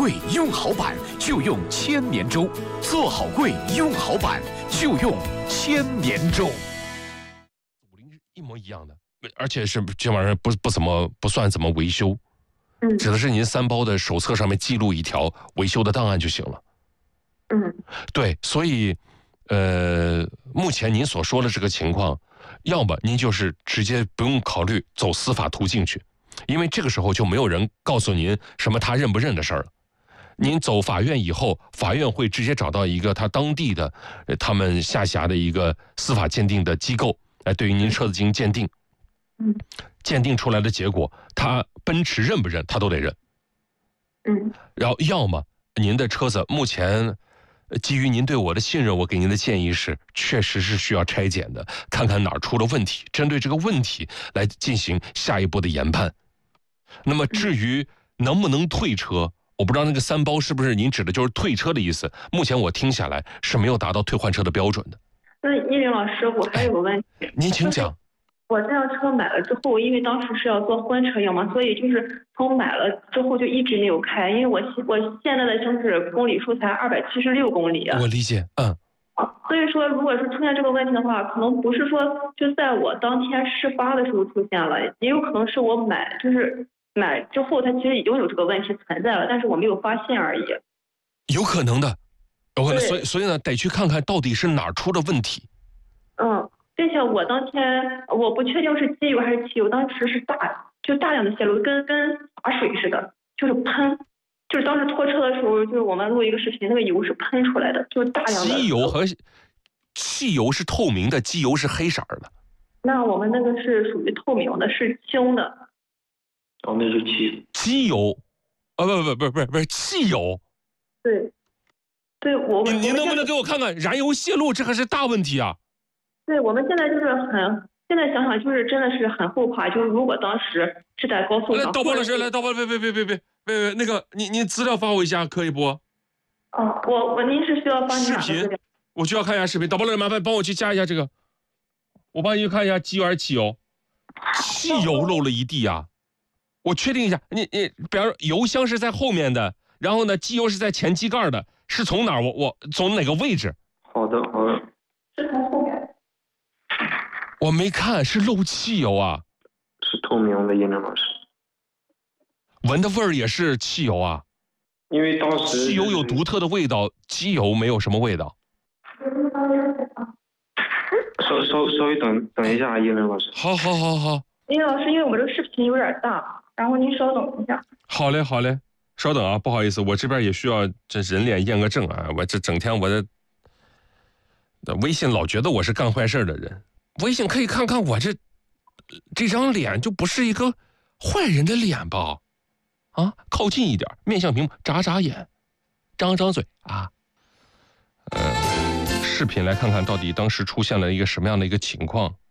柜用好板就用千年粥，做好柜用好板就用千年粥。 一模一样的，而且是这玩意儿不算怎么维修，指的是您三包的手册上面记录一条维修的档案就行了。对，所以目前您所说的这个情况，要么您就是直接不用考虑走司法途径去，因为这个时候就没有人告诉您什么他认不认的事儿了。您走法院以后，法院会直接找到一个他当地的他们下辖的一个司法鉴定的机构来对于您车子进行鉴定。鉴定出来的结果，他奔驰认不认他都得认。然后要么您的车子目前基于您对我的信任，我给您的建议是，确实是需要拆检的，看看哪儿出了问题，针对这个问题来进行下一步的研判。那么至于能不能退车，我不知道那个三包是不是您指的就是退车的意思。目前我听下来是没有达到退换车的标准的。 那依林老师，我还有个问题， 您请讲。 我这辆车买了之后，因为当时是要做婚车用嘛，所以就是从买了之后就一直没有开，因为我现在的就是公里数才276公里。 我理解， 所以说，如果是出现这个问题的话，可能不是说就在我当天事发的时候出现了，也有可能是我买之后，它其实已经有这个问题存在了，但是我没有发现而已。 有可能的，所以呢，得去看看到底是哪儿出了问题。 并且我当天我不确定是机油还是汽油，当时是大量的泄漏，跟洒水似的，就是喷，就是当时拖车的时候，就是我们录一个视频，那个油是喷出来的，就是大量的。 机油和汽油是透明的，机油是黑色的。 那我们那个是属于透明的，是清的。 那是机油，不是汽油。 对， 您能不能给我看看燃油泄漏？这可是大问题啊！ 对，我们现在就是现在想想就是真的是很后怕，就是如果当时是在高速上。 导播老师，导播，别，那个你资料发我一下可以不？ 您是需要发视频，我需要看一下视频。导播老师，麻烦帮我去加一下这个，我帮你去看一下机油还是汽油？汽油漏了一地啊！我确定一下，你比方说油箱是在后面的，然后呢机油是在前机盖的，是从哪儿？我从哪个位置？ 好的。 是从后面。 我没看，是漏汽油啊！ 是透明的，叶林老师。 闻的味儿也是汽油啊！ 因为当时汽油有独特的味道，机油没有什么味道。 稍微等一下，叶林老师。 好。 叶林老师，因为我们这个视频有点大，然后您稍等一下。 好嘞，稍等啊，不好意思，我这边也需要这人脸验个证啊！我这整天我的微信老觉得我是干坏事的人。微信可以看看我这张脸，就不是一个坏人的脸吧？啊，靠近一点，面向屏幕，眨眼，张嘴啊。视频来看看到底当时出现了一个什么样的一个情况。